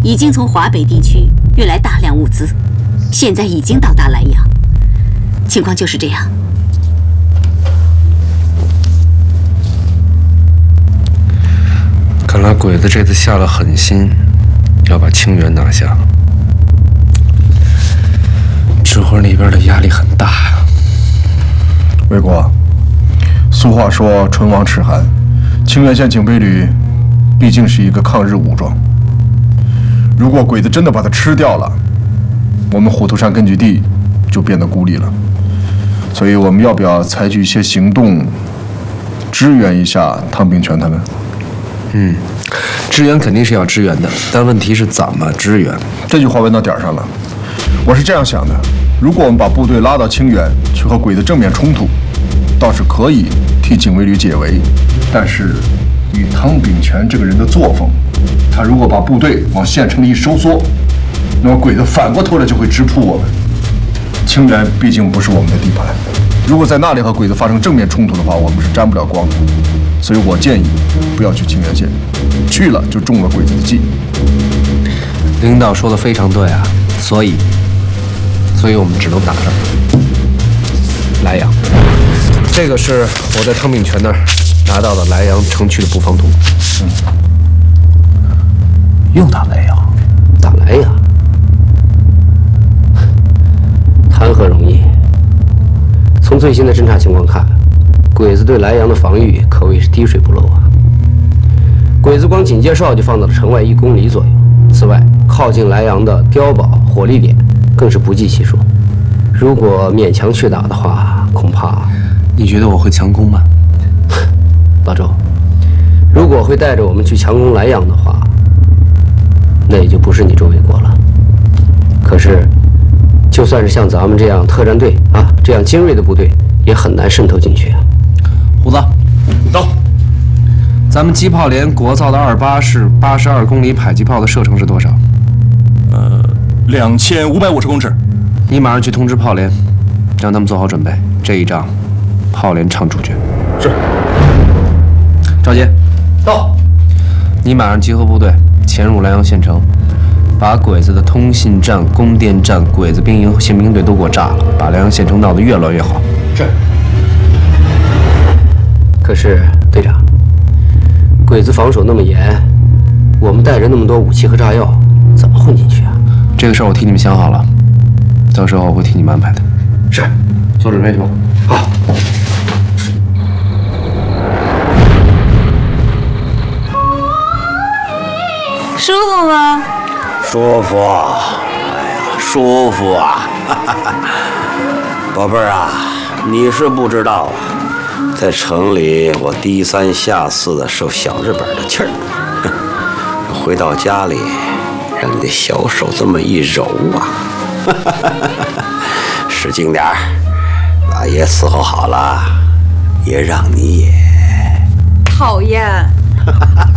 已经从华北地区运来大量物资，现在已经到达莱阳。情况就是这样。 看来鬼子这次下了狠心，要把清源拿下。支魂里边的压力很大呀。 魏国，俗话说“唇亡齿寒”，清源县警备旅毕竟是一个抗日武装。如果鬼子真的把它吃掉了，我们虎头山根据地就变得孤立了。所以我们要不要采取一些行动，支援一下汤炳全他们？ 支援肯定是要支援的，但问题是怎么支援？ 这句话问到点儿上了。我是这样想的：如果我们把部队拉到清源去和鬼子正面冲突，倒是可以替警卫旅解围。但是，以汤炳全这个人的作风，他如果把部队往县城里一收缩，那么鬼子反过头来就会直扑我们。清源毕竟不是我们的地盘，如果在那里和鬼子发生正面冲突的话，我们是沾不了光的。所以我建议不要去清源县，去了就中了鬼子的计。 领导说的非常对啊，所以我们只能打这儿。莱阳，这个是我在汤炳全那儿拿到的莱阳城区的布防图。 又打莱阳？ 打莱阳？谈何容易！从最新的侦察情况看，鬼子对莱阳的防御可谓是滴水不漏啊。鬼子光警戒哨就放到了城外1公里左右，此外，靠近莱阳的碉堡、火力点更是不计其数。如果勉强去打的话，恐怕……你觉得我会强攻吗？老周，如果会带着我们去强攻莱阳的话，那也就不是你周卫国了。可是，就算是像咱们这样特战队啊，这样精锐的部队，也很难渗透进去啊。胡子， 到。 咱们机炮连国造的28式82公里迫击炮的射程是多少 ？2550公尺。 你马上去通知炮连，让他们做好准备。这一仗，炮连唱主角。 是。 赵杰， 到。 你马上集合部队潜入莱阳县城，把鬼子的通信站、供电站、鬼子兵营和宪兵队都给我炸了，把莱阳县城闹得越乱越好。 是。 可是队长，鬼子防守那么严，我们带着那么多武器和炸药，怎么混进去啊？这个事儿我替你们想好了，到时候我会替你们安排的。 是。 做准备去吧。 好。 舒服吗？ 舒服，哎呀，舒服啊！宝贝儿啊，你是不知道啊，在城里我低三下四的受小日本的气儿，回到家里，让你的小手这么一揉啊，使劲点儿，把爷伺候好了，也让你也讨厌。